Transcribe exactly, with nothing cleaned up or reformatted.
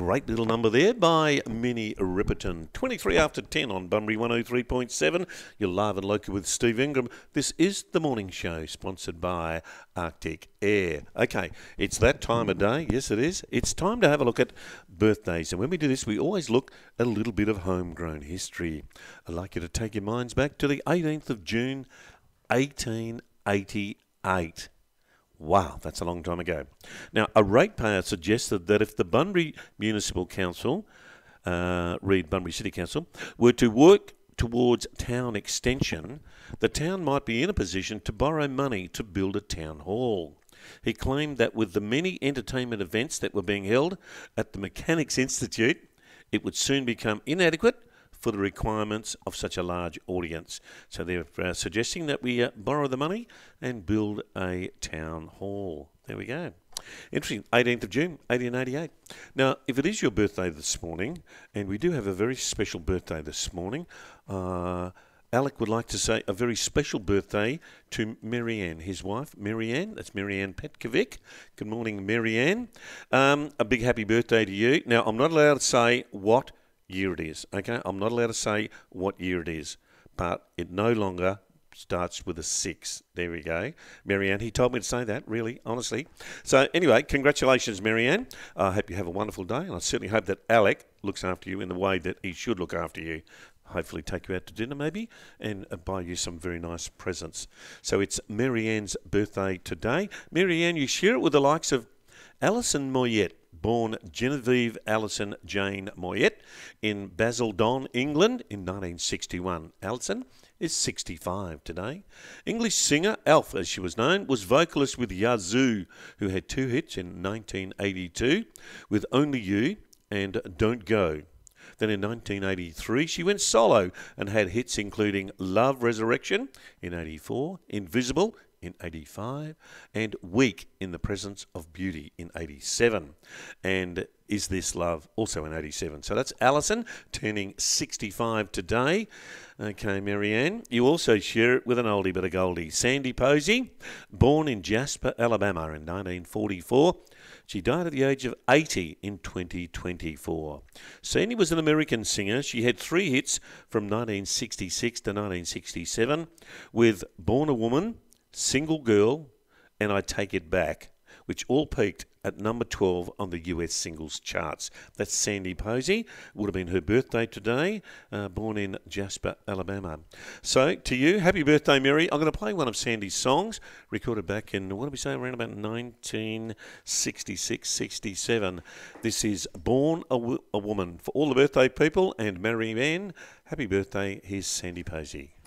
Great little number there by Minnie Riperton. twenty-three after ten on Bunbury one oh three point seven. You're live and local with Steve Ingram. This is The Morning Show, sponsored by Arctic Air. Okay, it's that time of day. Yes, it is. It's time to have a look at birthdays. And when we do this, we always look at a little bit of homegrown history. I'd like you to take your minds back to the eighteenth of June, eighteen eighty-eight. Wow, that's a long time ago. Now, a ratepayer suggested that if the Bunbury Municipal Council, uh, read Bunbury City Council, were to work towards town extension, the town might be in a position to borrow money to build a town hall. He claimed that with the many entertainment events that were being held at the Mechanics Institute, it would soon become inadequate for the requirements of such a large audience. So they're uh, suggesting that we uh, borrow the money and build a town hall. There we go. Interesting. eighteenth of June, eighteen eighty-eight. Now, if it is your birthday this morning, and we do have a very special birthday this morning, uh, Alec would like to say a very special birthday to Marianne, his wife, Marianne. That's Marianne Petkovic. Good morning, Marianne. Um, a big happy birthday to you. Now, I'm not allowed to say what year it is, okay? I'm not allowed to say what year it is, but it no longer starts with a six. There we go. Marianne, he told me to say that, really, honestly. So anyway, congratulations, Marianne. I hope you have a wonderful day, and I certainly hope that Alec looks after you in the way that he should look after you. Hopefully take you out to dinner maybe and buy you some very nice presents. So it's Marianne's birthday today. Marianne, you share it with the likes of Alison Moyet, born Genevieve Alison Jane Moyet in Basildon, England in nineteen sixty-one. Alison is sixty-five today. English singer, Alf as she was known, was vocalist with Yazoo, who had two hits in nineteen eighty-two with Only You and Don't Go. Then in nineteen eighty-three, she went solo and had hits including Love Resurrection in eighty-four, Invisible in eighty-five, and Weak in the Presence of Beauty in eighty-seven. And Is This Love also in eighty-seven. So that's Alison turning sixty-five today. Okay, Marianne. You also share it with an oldie but a goldie. Sandy Posey, born in Jasper, Alabama in nineteen forty-four. She died at the age of eighty in twenty twenty-four. Sandy was an American singer. She had three hits from nineteen sixty-six to nineteen sixty-seven with Born a Woman, Single Girl, and I Take It Back, which all peaked at number twelve on the U S singles charts. That's Sandy Posey. Would have been her birthday today, uh, born in Jasper, Alabama. So, to you, happy birthday, Mary. I'm going to play one of Sandy's songs, recorded back in, what did we say, around about nineteen sixty-six sixty-seven. This is Born a, w- a Woman. For all the birthday people and Mary Ann, happy birthday. Here's Sandy Posey.